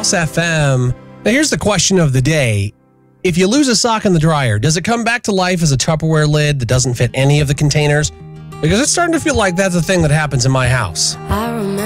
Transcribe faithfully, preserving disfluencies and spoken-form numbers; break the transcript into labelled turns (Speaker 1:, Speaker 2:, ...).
Speaker 1: Kiss F M. Now, here's the question of the day. If you lose a sock in the dryer, does it come back to life as a Tupperware lid that doesn't fit any of the containers? Because it's starting to feel like that's a thing that happens in my house.
Speaker 2: I remember